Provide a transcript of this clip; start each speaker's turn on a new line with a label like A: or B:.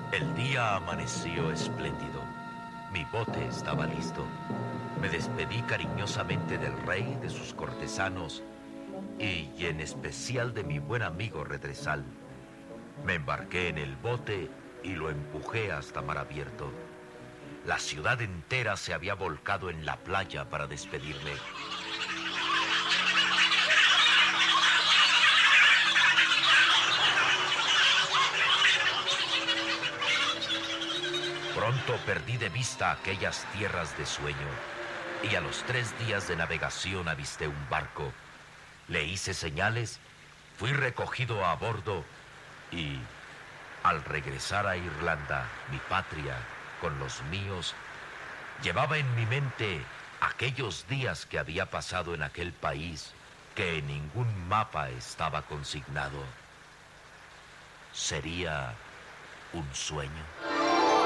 A: El día amaneció espléndido. Mi bote estaba listo. Me despedí cariñosamente del rey, de sus cortesanos y en especial de mi buen amigo Redresal. Me embarqué en el bote y lo empujé hasta mar abierto. La ciudad entera se había volcado en la playa para despedirme. Pronto perdí de vista aquellas tierras de sueño y a los 3 días de navegación avisté un barco. Le hice señales, fui recogido a bordo y al regresar a Irlanda, mi patria, con los míos, llevaba en mi mente aquellos días que había pasado en aquel país que en ningún mapa estaba consignado. ¿Sería un sueño?